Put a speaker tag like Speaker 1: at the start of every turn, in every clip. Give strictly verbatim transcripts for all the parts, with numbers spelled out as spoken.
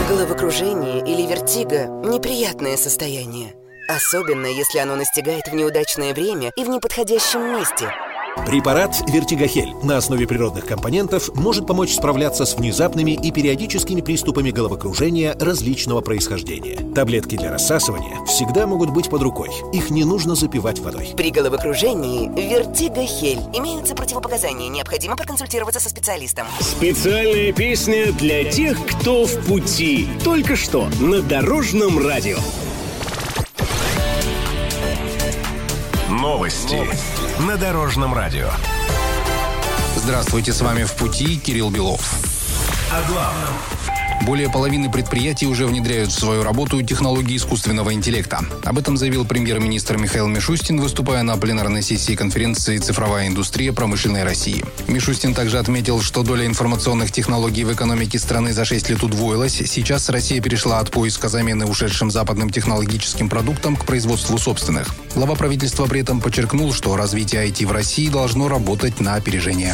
Speaker 1: Головокружение или вертиго – неприятное состояние. Особенно, если оно настигает в неудачное время и в неподходящем месте.
Speaker 2: Препарат «Вертигохель» на основе природных компонентов может помочь справляться с внезапными и периодическими приступами головокружения различного происхождения. Таблетки для рассасывания всегда могут быть под рукой. Их не нужно запивать водой.
Speaker 1: При головокружении «Вертигохель» имеются противопоказания. Необходимо проконсультироваться со специалистом.
Speaker 3: Специальная песня для тех, кто в пути. Только что на Дорожном радио.
Speaker 4: Новости на Дорожном радио.
Speaker 5: Здравствуйте, с вами «В пути» Кирилл Белов.
Speaker 4: О главном.
Speaker 5: Более половины предприятий уже внедряют в свою работу технологии искусственного интеллекта. Об этом заявил премьер-министр Михаил Мишустин, выступая на пленарной сессии конференции «Цифровая индустрия промышленной России». Мишустин также отметил, что доля информационных технологий в экономике страны за шесть лет удвоилась. Сейчас Россия перешла от поиска замены ушедшим западным технологическим продуктам к производству собственных. Глава правительства при этом подчеркнул, что развитие ай ти в России должно работать на опережение.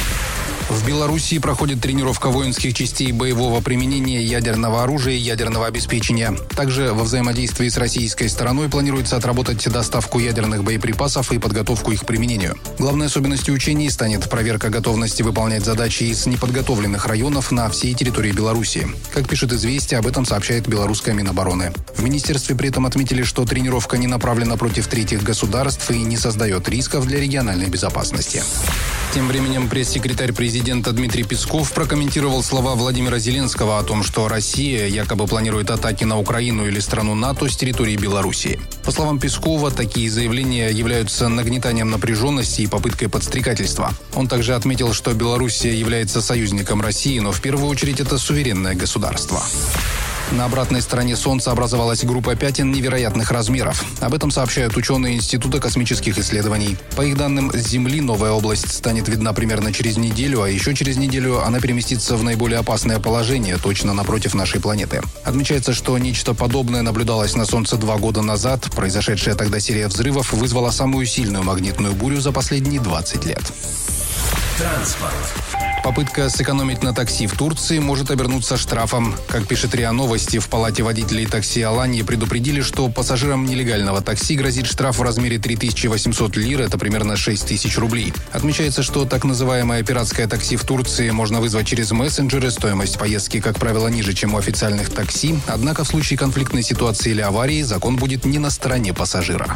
Speaker 5: В Белоруссии проходит тренировка воинских частей боевого применения ядерного оружия и ядерного обеспечения. Также во взаимодействии с российской стороной планируется отработать доставку ядерных боеприпасов и подготовку их к применению. Главной особенностью учений станет проверка готовности выполнять задачи из неподготовленных районов на всей территории Беларуси. Как пишет «Известия», об этом сообщает белорусская Минобороны. В министерстве при этом отметили, что тренировка не направлена против третьих государств и не создает рисков для региональной безопасности. Тем временем пресс-секретарь президента Дмитрий Песков прокомментировал слова Владимира Зеленского о том, что Россия якобы планирует атаки на Украину или страну НАТО с территории Белоруссии. По словам Пескова, такие заявления являются нагнетанием напряженности и попыткой подстрекательства. Он также отметил, что Белоруссия является союзником России, но в первую очередь это суверенное государство. На обратной стороне Солнца образовалась группа пятен невероятных размеров. Об этом сообщают ученые Института космических исследований. По их данным, с Земли новая область станет видна примерно через неделю, а еще через неделю она переместится в наиболее опасное положение, точно напротив нашей планеты. Отмечается, что нечто подобное наблюдалось на Солнце два года назад. Произошедшая тогда серия взрывов вызвала самую сильную магнитную бурю за последние двадцать лет.
Speaker 4: Транспорт.
Speaker 5: Попытка сэкономить на такси в Турции может обернуться штрафом. Как пишет РИА Новости, в палате водителей такси Алании предупредили, что пассажирам нелегального такси грозит штраф в размере три тысячи восемьсот лир, это примерно шесть тысяч рублей. Отмечается, что так называемое пиратское такси в Турции можно вызвать через мессенджеры. Стоимость поездки, как правило, ниже, чем у официальных такси. Однако в случае конфликтной ситуации или аварии закон будет не на стороне пассажира.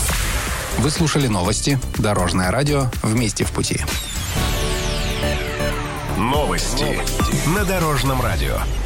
Speaker 5: Вы слушали новости. Дорожное радио. Вместе в пути.
Speaker 4: Новости на Дорожном радио.